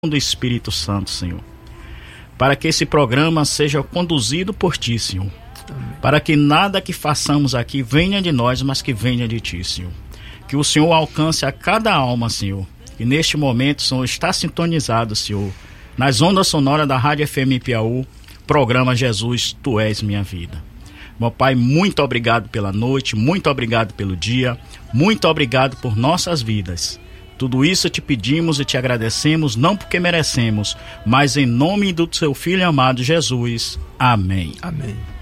do Espírito Santo, Senhor, para que esse programa seja conduzido por Ti, Senhor. Amém. Para que nada que façamos aqui venha de nós, mas que venha de Ti, Senhor. Que o Senhor alcance a cada alma, Senhor. E neste momento, Senhor, está sintonizado, Senhor, nas ondas sonoras da Rádio FM Piauí, programa Jesus, Tu És Minha Vida. Meu Pai, muito obrigado pela noite, muito obrigado pelo dia, muito obrigado por nossas vidas. Tudo isso te pedimos e te agradecemos, não porque merecemos, mas em nome do Seu Filho amado Jesus. Amém. Amém.